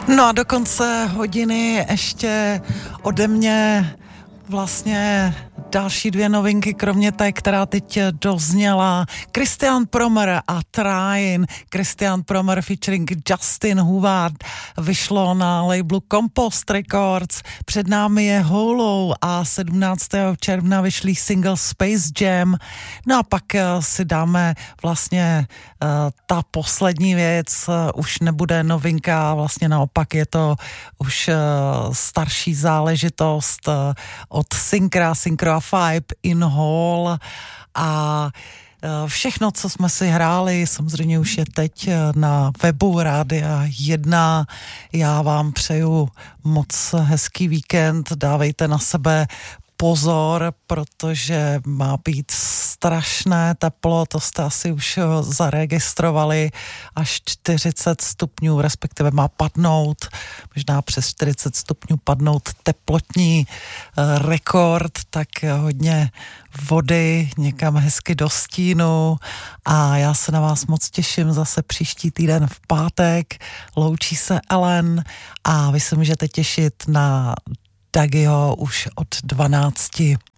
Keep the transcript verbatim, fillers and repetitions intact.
No a do konce hodiny ještě ode mě vlastně další dvě novinky, kromě té, která teď dozněla. Christian Prommer a Trying. Christian Prommer featuring Justin Huvard vyšlo na labelu Compost Records. Před námi je Hollow a sedmnáctého června vyšlý single Space Jam. No a pak si dáme vlastně uh, ta poslední věc, uh, už nebude novinka, vlastně naopak je to už uh, starší záležitost uh, od Synkra, Synkro a Vibe in Hall a všechno, co jsme si hráli, samozřejmě už je teď na webu Rádia jedna. Já vám přeju moc hezký víkend, dávejte na sebe pozor, protože má být strašné teplo, to jste asi už zaregistrovali, až čtyřicet stupňů, respektive má padnout, možná přes čtyřicet stupňů padnout teplotní rekord, tak hodně vody, někam hezky do stínu a já se na vás moc těším zase příští týden v pátek, loučí se Ellen a vy se můžete těšit na Dagiho už od dvanácti.